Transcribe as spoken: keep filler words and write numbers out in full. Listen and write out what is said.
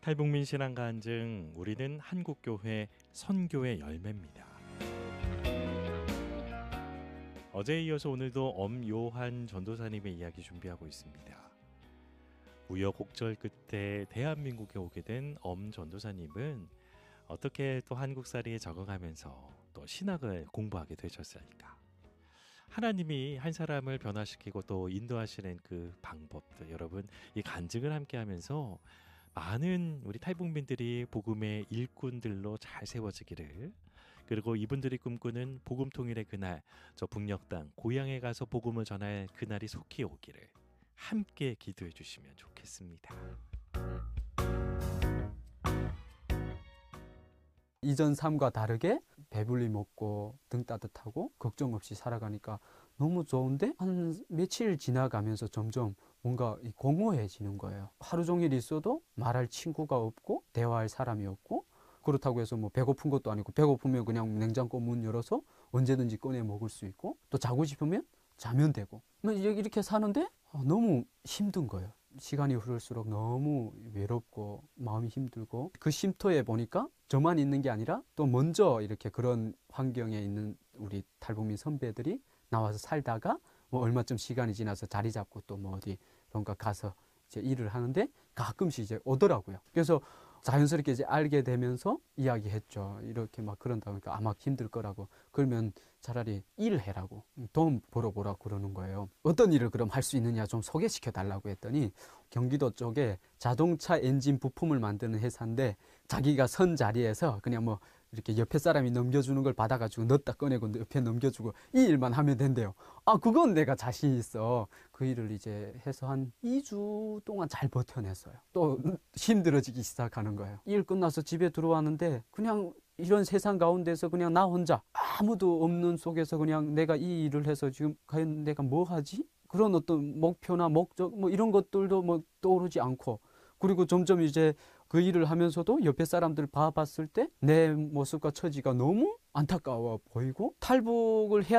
탈북민 신앙 간증, 우리는 한국교회 선교의 열매입니다. 어제에 이어서 오늘도 엄요한 전도사님의 이야기 준비하고 있습니다. 우여곡절 끝에 대한민국에 오게 된 엄 전도사님은 어떻게 또 한국살이에 적응하면서 또 신학을 공부하게 되셨을까? 하나님이 한 사람을 변화시키고 또 인도하시는 그 방법도, 여러분 이 간증을 함께 하면서 많은 우리 탈북민들이 복음의 일꾼들로 잘 세워지기를, 그리고 이분들이 꿈꾸는 복음 통일의 그날, 저 북녘 땅 고향에 가서 복음을 전할 그날이 속히 오기를 함께 기도해 주시면 좋겠습니다. 이전 삶과 다르게 배불리 먹고 등 따뜻하고 걱정 없이 살아가니까 너무 좋은데, 한 며칠 지나가면서 점점 뭔가 공허해지는 거예요. 하루 종일 있어도 말할 친구가 없고 대화할 사람이 없고, 그렇다고 해서 뭐 배고픈 것도 아니고, 배고프면 그냥 냉장고 문 열어서 언제든지 꺼내 먹을 수 있고, 또 자고 싶으면 자면 되고, 이렇게 사는데 너무 힘든 거예요. 시간이 흐를수록 너무 외롭고 마음이 힘들고, 그 쉼터에 보니까 저만 있는 게 아니라 또 먼저 이렇게 그런 환경에 있는 우리 탈북민 선배들이 나와서 살다가 뭐 얼마쯤 시간이 지나서 자리 잡고 또 뭐 어디 뭔가 가서 이제 일을 하는데 가끔씩 이제 오더라고요. 그래서 자연스럽게 이제 알게 되면서 이야기했죠. 이렇게 막 그런다 보니까 아마 힘들 거라고. 그러면 차라리 일해라고, 돈 벌어보라고 그러는 거예요. 어떤 일을 그럼 할 수 있느냐 좀 소개시켜 달라고 했더니, 경기도 쪽에 자동차 엔진 부품을 만드는 회사인데, 자기가 선 자리에서 그냥 뭐 이렇게 옆에 사람이 넘겨주는 걸 받아가지고 넣었다 꺼내고 옆에 넘겨주고 이 일만 하면 된대요. 아, 그건 내가 자신 있어. 그 일을 이제 해서 한 이 주 동안 잘 버텨냈어요. 또 힘들어지기 시작하는 거예요. 일 끝나서 집에 들어왔는데 그냥 이런 세상 가운데서 그냥 나 혼자 아무도 없는 속에서 그냥 내가 이 일을 해서 지금 과연 내가 뭐 하지? 그런 어떤 목표나 목적 뭐 이런 것들도 뭐 떠오르지 않고, 그리고 점점 이제 그 일을 하면서도 옆에 사람들 봐봤을 때 내 모습과 처지가 너무 안타까워 보이고, 탈북을 해야